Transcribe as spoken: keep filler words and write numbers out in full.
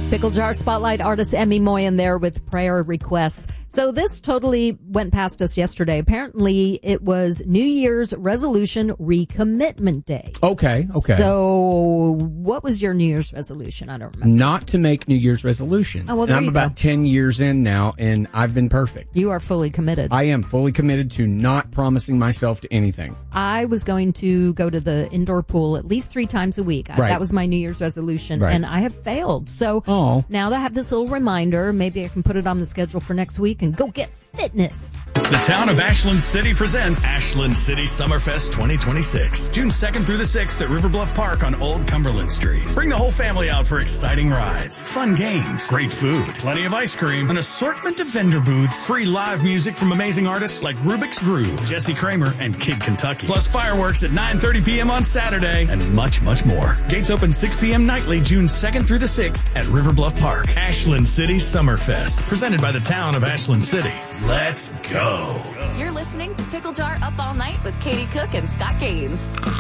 Pickle Jar Spotlight artist Emmy Moyen there with prayer requests. So this totally went past us yesterday. Apparently, it was New Year's resolution recommitment day. Okay, okay. So what was your New Year's resolution? I don't remember. Not to make New Year's resolutions. Oh, well, and there I'm you about go. ten years in now, and I've been perfect. You are fully committed. I am fully committed to not promising myself to anything. I was going to go to the indoor pool at least three times a week. I, Right. that was my New Year's resolution, Right. and I have failed. So Oh. now that I have this little reminder, maybe I can put it on the schedule for next week and go get fitness. The town of Ashland City presents Ashland City Summerfest twenty twenty-six, June second through the sixth at River Bluff Park on Old Cumberland Street. Bring the whole family out for exciting rides, fun games, great food, plenty of ice cream, an assortment of vendor booths, free live music from amazing artists like Rubik's Groove, Jesse Kramer, and Kid Kentucky, plus fireworks at nine thirty p.m. on Saturday, and much, much more. Gates open six p.m. nightly, June second through the sixth at River Bluff Park. Ashland City Summerfest, presented by the town of Ashland City. Let's go. You're listening to Pickle Jar Up All Night with Katie Cook and Scott Gaines.